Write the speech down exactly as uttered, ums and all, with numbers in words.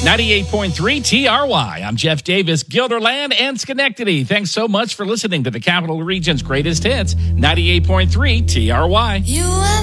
ninety-eight point three T R Y. I'm Jeff Davis, Guilderland and Schenectady. Thanks so much for listening to the Capital Region's greatest hits, ninety-eight point three T R Y. You